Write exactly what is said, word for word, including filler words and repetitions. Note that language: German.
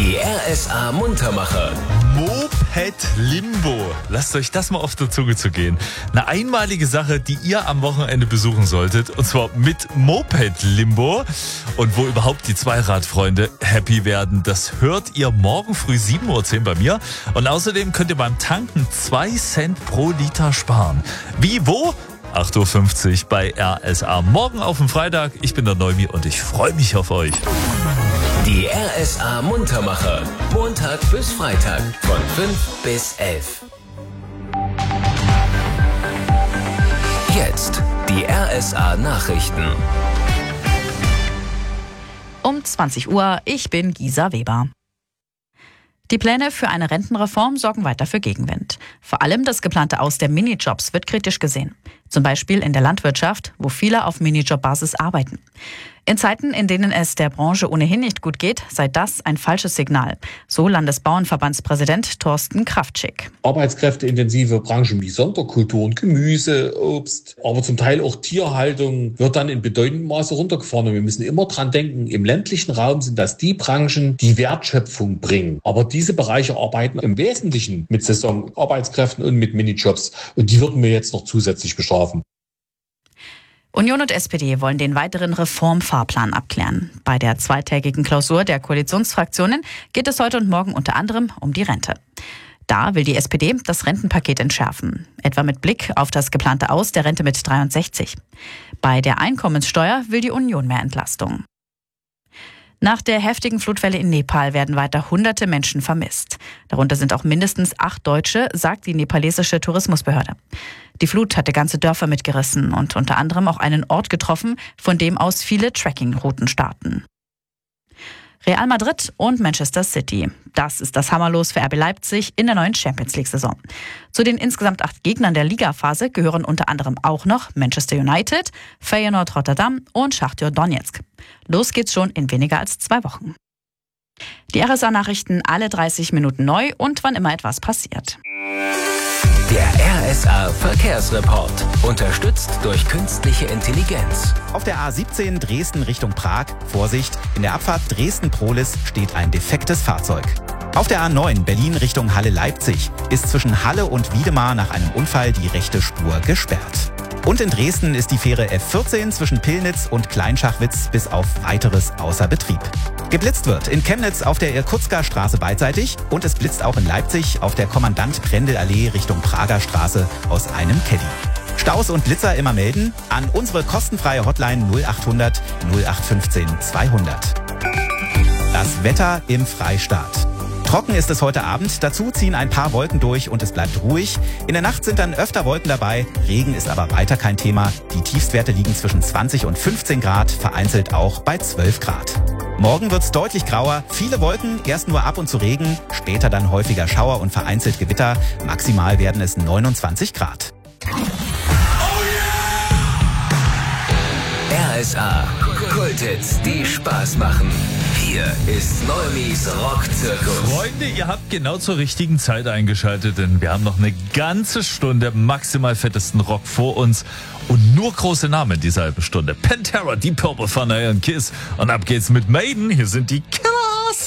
Die R S A Muntermacher. Moped Limbo. Lasst euch das mal auf der Zunge zu gehen. Eine einmalige Sache, die ihr am Wochenende besuchen solltet. Und zwar mit Moped Limbo. Und wo überhaupt die Zweiradfreunde happy werden, das hört ihr morgen früh sieben Uhr zehn bei mir. Und außerdem könnt ihr beim Tanken zwei Cent pro Liter sparen. Wie, wo? acht Uhr fünfzig bei R S A. Morgen auf dem Freitag. Ich bin der Neumi und ich freue mich auf euch. Die R S A Muntermacher. Montag bis Freitag von fünf bis elf. Jetzt die R S A Nachrichten. Um zwanzig Uhr, ich bin Gisa Weber. Die Pläne für eine Rentenreform sorgen weiter für Gegenwind. Vor allem das geplante Aus der Minijobs wird kritisch gesehen. Zum Beispiel in der Landwirtschaft, wo viele auf Minijob-Basis arbeiten. In Zeiten, in denen es der Branche ohnehin nicht gut geht, sei das ein falsches Signal. So Landesbauernverbandspräsident Thorsten Kraftschick. Arbeitskräfteintensive Branchen wie Sonderkulturen, Gemüse, Obst, aber zum Teil auch Tierhaltung wird dann in bedeutendem Maße runtergefahren. Und wir müssen immer dran denken, im ländlichen Raum sind das die Branchen, die Wertschöpfung bringen. Aber diese Bereiche arbeiten im Wesentlichen mit Saisonarbeitskräften und mit Minijobs. Und die würden wir jetzt noch zusätzlich bestrafen. Union und S P D wollen den weiteren Reformfahrplan abklären. Bei der zweitägigen Klausur der Koalitionsfraktionen geht es heute und morgen unter anderem um die Rente. Da will die S P D das Rentenpaket entschärfen, etwa mit Blick auf das geplante Aus der Rente mit dreiundsechzig. Bei der Einkommenssteuer will die Union mehr Entlastung. Nach der heftigen Flutwelle in Nepal werden weiter hunderte Menschen vermisst. Darunter sind auch mindestens acht Deutsche, sagt die nepalesische Tourismusbehörde. Die Flut hatte ganze Dörfer mitgerissen und unter anderem auch einen Ort getroffen, von dem aus viele Trekkingrouten starten. Real Madrid und Manchester City. Das ist das Hammerlos für R B Leipzig in der neuen Champions-League-Saison. Zu den insgesamt acht Gegnern der Ligaphase gehören unter anderem auch noch Manchester United, Feyenoord Rotterdam und Schachtar Donetsk. Los geht's schon in weniger als zwei Wochen. Die R S A-Nachrichten alle dreißig Minuten neu und wann immer etwas passiert. Der R S A Verkehrsreport. Unterstützt durch künstliche Intelligenz. Auf der A siebzehn Dresden Richtung Prag. Vorsicht, in der Abfahrt Dresden-Prohlis steht ein defektes Fahrzeug. Auf der A neun Berlin Richtung Halle-Leipzig ist zwischen Halle und Wiedemar nach einem Unfall die rechte Spur gesperrt. Und in Dresden ist die Fähre F vierzehn zwischen Pillnitz und Kleinschachwitz bis auf Weiteres außer Betrieb. Geblitzt wird in Chemnitz auf der Irkutsker Straße beidseitig und es blitzt auch in Leipzig auf der Kommandant-Prendel-Allee Richtung Prager Straße aus einem Caddy. Staus und Blitzer immer melden an unsere kostenfreie Hotline null achthundert null acht fünfzehn zweihundert. Das Wetter im Freistaat. Trocken ist es heute Abend, dazu ziehen ein paar Wolken durch und es bleibt ruhig. In der Nacht sind dann öfter Wolken dabei, Regen ist aber weiter kein Thema. Die Tiefstwerte liegen zwischen zwanzig und fünfzehn Grad, vereinzelt auch bei zwölf Grad. Morgen wird's deutlich grauer, viele Wolken, erst nur ab und zu Regen, später dann häufiger Schauer und vereinzelt Gewitter. Maximal werden es neunundzwanzig Grad. R S A Kulthits, die Spaß machen. Hier ist Neumis Rockzirkus. Freunde, ihr habt genau zur richtigen Zeit eingeschaltet, denn wir haben noch eine ganze Stunde maximal fettesten Rock vor uns und nur große Namen in dieser halben Stunde. Pantera, Deep Purple, Van Halen, Kiss und ab geht's mit Maiden. Hier sind die Killers.